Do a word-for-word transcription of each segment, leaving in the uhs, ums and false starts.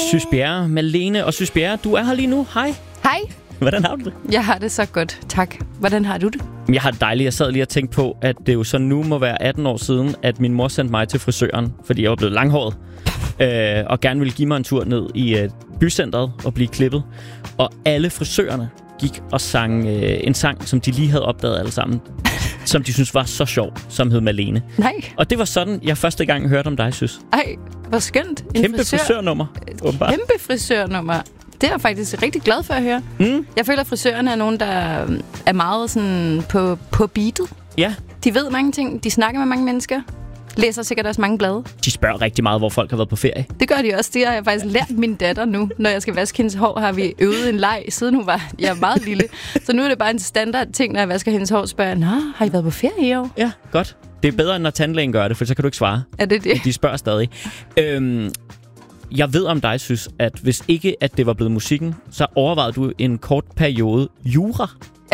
Sys Bjerre, Malene og Sys Bjerre, du er her lige nu. Hej. Hej. Hvordan har du det? Jeg har det så godt, tak. Hvordan har du det? Jeg har det dejligt. Jeg sad lige og tænkte på, at det jo så nu må være atten år siden, at min mor sendte mig til frisøren, fordi jeg var blevet langhåret, øh, og gerne ville give mig en tur ned i øh, bycentret og blive klippet. Og alle frisørerne gik og sang øh, en sang, som de lige havde opdaget alle sammen, som de synes var så sjov, som hed Malene. Nej. Og det var sådan, jeg første gang hørte om dig, Sys. Ej, hvor skønt. En Kæmpe frisør. frisørnummer, åbenbart. Kæmpe frisørnummer. Det er jeg faktisk rigtig glad for at høre. Mm. Jeg føler, at frisørerne er nogen, der er meget sådan på, på beatet. Ja. De ved mange ting. De snakker med mange mennesker. Læser sikkert også mange blade. De spørger rigtig meget, hvor folk har været på ferie. Det gør de også. Det har jeg faktisk lært min datter nu. Når jeg skal vaske hendes hår, har vi øvet en leg, siden hun var jeg er meget lille. Så nu er det bare en standard ting, når jeg vasker hendes hår, spørger jeg, nå, har I været på ferie i år? Ja, godt. Det er bedre, end når tandlægen gør det, for så kan du ikke svare. Er det det? De spørger stadig. Øhm, jeg ved om dig, Sys, at hvis ikke at det var blevet musikken, så overvejede du en kort periode jura.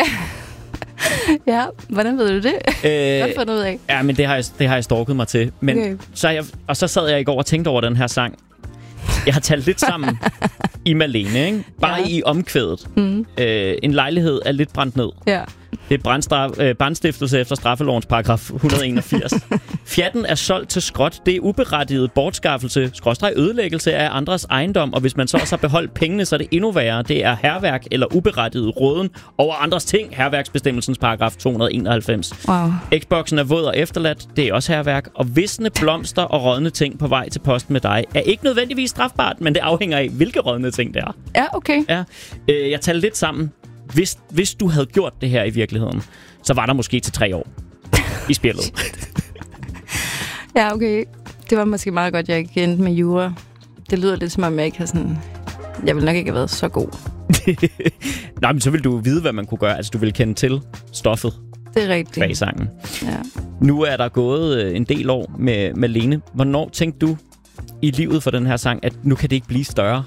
Ja, hvordan ved du det? Øh, Godt fundet ud af. Ja, men det har jeg, det har jeg stalket mig til. Men Okay. så jeg, og så sad jeg i går og tænkte over den her sang. Jeg har talt lidt sammen i Malene, ikke? Bare Ja. i omkvædet. Mm. Øh, en lejlighed er lidt brændt ned. Ja. Det er brandstraf, øh, brandstiftelse efter straffelovens paragraf et hundrede og enogfirs. Fjatten er solgt til skrot. Det er uberettiget bortskaffelse, skråstreg ødelæggelse af andres ejendom, og hvis man så også har beholdt pengene, så er det endnu værre. Det er hærværk eller uberettiget råden over andres ting. Hærværksbestemmelsens paragraf to hundrede og enoghalvfems. Wow. Xboxen er våd og efterladt. Det er også hærværk. Og visne blomster og rådne ting på vej til posten med dig er ikke nødvendigvis strafbart, men det afhænger af, hvilke rådne ting det er. Ja, okay. Ja. Øh, jeg talte lidt sammen. Hvis, hvis du havde gjort det her i virkeligheden, så var der måske til tre år i spillet. Ja, okay. Det var måske meget godt, jeg ikke endte med jura. Det lyder lidt som om, jeg ikke har sådan... Jeg ville nok ikke have været så god. Nej, men så ville du vide, hvad man kunne gøre. Altså, du ville kende til stoffet Det er rigtigt. bag sangen. Ja. Nu er der gået en del år med Malene. Hvornår tænkte du i livet for den her sang, at nu kan det ikke blive større?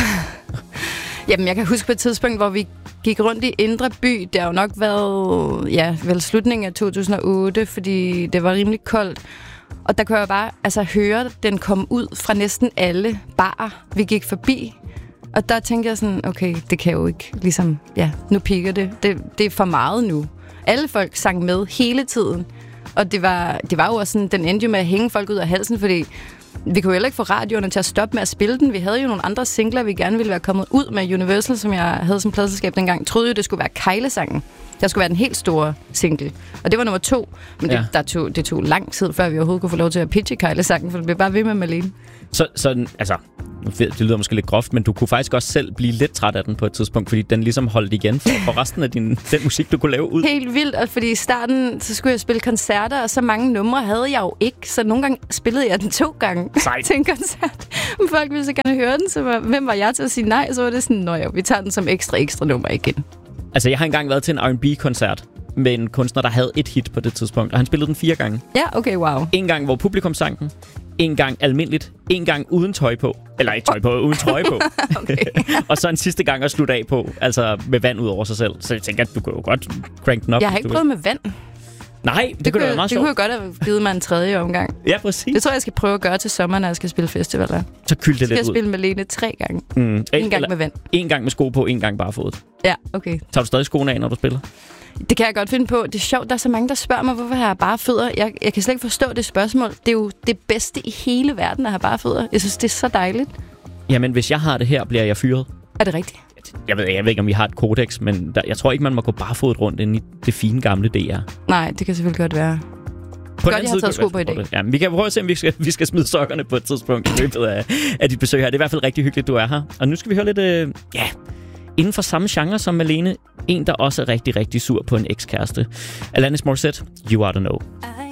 Jamen, jeg kan huske på et tidspunkt, hvor vi gik rundt i Indre By. Det har jo nok været, ja, vel slutningen af to tusind og otte, fordi det var rimelig koldt. Og der kunne jeg bare altså, høre, den kom ud fra næsten alle barer, vi gik forbi. Og der tænkte jeg sådan, okay, det kan jo ikke, ligesom, ja, nu piker det. Det, det er for meget nu. Alle folk sang med hele tiden. Og det var, det var jo også sådan, den endte jo med at hænge folk ud af halsen, fordi vi kunne heller ikke få radioerne til at stoppe med at spille den. Vi havde jo nogle andre singler, vi gerne ville være kommet ud med. Universal, som jeg havde som pladeselskab dengang, troede jo, det skulle være Kejlesangen. Der skulle være den helt store single. Og det var nummer to. Men Ja. det, der tog, det tog lang tid, før vi overhovedet kunne få lov til at pitche Kejlesangen, for det blev bare ved med Malene. Så, så altså, det lyder måske lidt groft, men du kunne faktisk også selv blive lidt træt af den på et tidspunkt, fordi den ligesom holdt igen for, for resten af din, den musik, du kunne lave ud. Helt vildt, og fordi i starten, så skulle jeg spille koncerter, og så mange numre havde jeg jo ikke, så nogle gange spillede jeg den to gange Sejt. til en koncert. Men folk ville så gerne høre den, så var, hvem var jeg til at sige nej? Så var det sådan, nå ja, vi tager den som ekstra, ekstra nummer igen. Altså, jeg har engang været til en R and B-koncert med en kunstner, der havde et hit på det tidspunkt, og han spillede den fire gange. Ja, okay, wow. En gang, hvor publikum sang den. En gang almindeligt. En gang uden tøj på. Eller ikke tøj på, uden trøje på. Okay. Og så en sidste gang at slutte af på. Altså med vand ud over sig selv. Så jeg tænker, at du kan jo godt crank den op. Jeg har hvis ikke du prøvet vil. med vand. Nej, det, det Det, kunne da kunne, være meget det kunne sjovt. jeg godt have givet mig en tredje omgang. Ja, præcis. Det tror jeg, jeg skal prøve at gøre til sommer, når jeg skal spille festivaler. Så kyld det Så skal jeg lidt ud. spille med Lene tre gange. Mm. En gang med vand. En gang med sko på, en gang barfodet. Ja, okay. Tager du stadig skoene af, når du spiller? Det kan jeg godt finde på. Det er sjovt, der er så mange, der spørger mig, hvorfor har jeg bare fødder. Jeg, jeg kan slet ikke forstå det spørgsmål. Det er jo det bedste i hele verden at have bare fødder. Jeg synes, det er så dejligt. Jamen, hvis jeg har det her, bliver jeg fyret. Er det rigtigt? Jeg ved, jeg ved ikke, om vi har et kodex, men der, jeg tror ikke, man må gå barfodet rundt inde i det fine gamle D R. Nej, det kan selvfølgelig godt være. På Godt, jeg har taget sko på i dag. Ja, vi kan prøve at se, om vi skal, vi skal smide sokkerne på et tidspunkt i løbet af, af dit besøg her. Det er i hvert fald rigtig hyggeligt, du er her. Og nu skal vi høre lidt, øh, ja, inden for samme genre som Malene. En, der også er rigtig, rigtig sur på en ekskæreste. Alanis Morissette, You Ought to Know. I